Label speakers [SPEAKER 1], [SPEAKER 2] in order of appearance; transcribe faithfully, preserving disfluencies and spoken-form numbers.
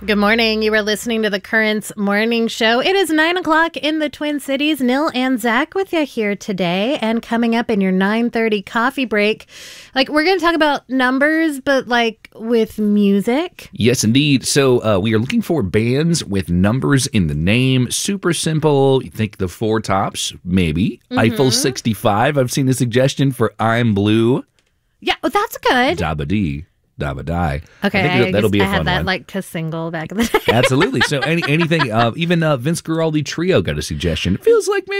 [SPEAKER 1] Good morning. You are listening to the Currents Morning Show. It is nine o'clock in the Twin Cities. Nil and Zach with you here today. And coming up in your nine thirty coffee break, like we're going to talk about numbers, but like with music.
[SPEAKER 2] Yes, indeed. So uh, we are looking for bands with numbers in the name. Super simple. You think the Four Tops, maybe. Mm-hmm. Eiffel sixty-five. I've seen a suggestion for I'm Blue.
[SPEAKER 1] Yeah, well, that's good.
[SPEAKER 2] Dabba-dee. Dabba Die.
[SPEAKER 1] Okay,
[SPEAKER 2] I think
[SPEAKER 1] I
[SPEAKER 2] that'll be a
[SPEAKER 1] I
[SPEAKER 2] fun
[SPEAKER 1] had that
[SPEAKER 2] one.
[SPEAKER 1] like to single back in the day.
[SPEAKER 2] Absolutely. So any anything, uh, even uh, Vince Guaraldi Trio got a suggestion. It feels like maybe